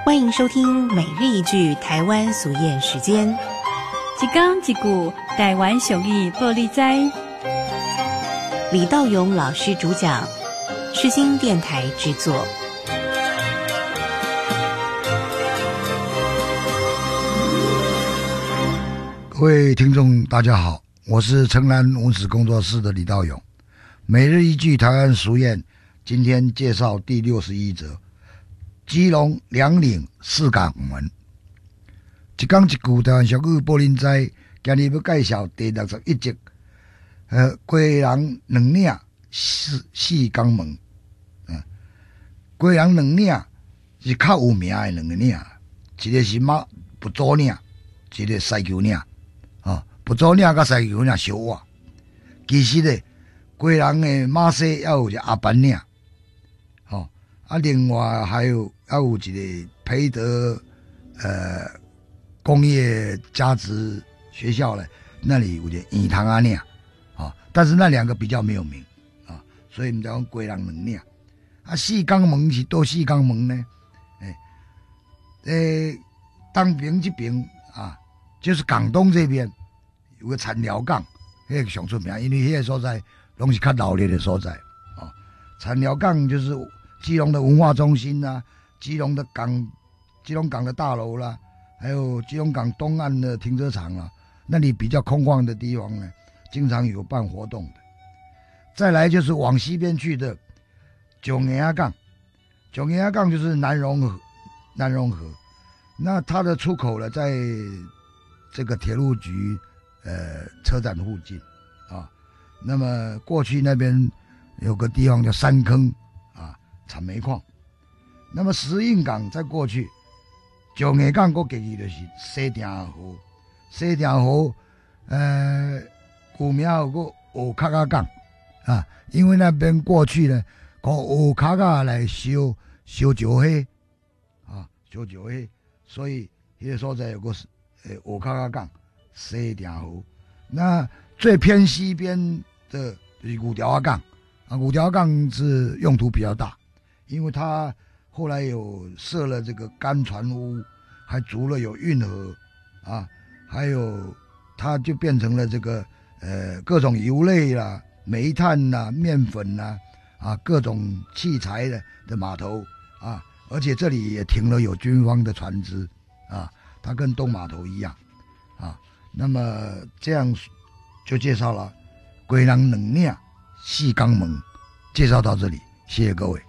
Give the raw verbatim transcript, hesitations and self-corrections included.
欢迎收听每日一句台湾俗谚时间。 一讲一句台湾俗语报你知。 李道勇老师主讲，世新电台制作。 各位听众大家好，我是城南文史工作室的李道勇。每日一句台湾俗谚，今天介绍第六十一则：基隆两岭四港门。一讲一句台湾俗语报恁知，今日要介绍第六十一集。呃，鸡人两岭四四港门。嗯，鸡人两岭是较有名的两个岭，一个是马不祖岭，一个西球岭。哦，不祖岭甲西球岭相活。其实咧，鸡人的马西也有一个阿班岭。哦，啊，另外还有还有一个培德呃工业价值学校咧，那里有一个圆塘阿岭。啊，但是那两个比较没有名啊，所以我们讲鸡人两岭。啊，四港门是多四港门呢？诶、欸，诶、欸，东平这边啊，就是港东这边有个田寮港，迄个上出名，因为迄个所在拢是较闹热的所在啊。田寮港就是基隆的文化中心啦、啊，基隆的港，基隆港的大楼啦，还有基隆港东岸的停车场啦，那里比较空旷的地方呢。经常有办活动的。再来就是往西边去的九岩阿港，九岩阿港就是南荣河，南荣河，那它的出口呢，在这个铁路局呃车站附近啊。那么过去那边有个地方叫三坑啊，产煤矿。那么石印港再过去，九岩港过去就是西定河，西定河呃。古名有个乌卡卡港啊，因为那边过去呢，靠乌卡卡来烧烧石灰啊，烧石灰，所以那个所在有个诶乌卡卡港、西定河。那最偏西边的就是五条港啊，五条港是用途比较大，因为它后来有设了这个干船坞，还筑了有运河啊，还有它就变成了这个。呃，各种油类啦、煤炭啦、面粉啦，啊，各种器材的的码头啊，而且这里也停了有军方的船只啊，它跟东码头一样啊。那么这样就介绍了鸡人两岭四港门，介绍到这里，谢谢各位。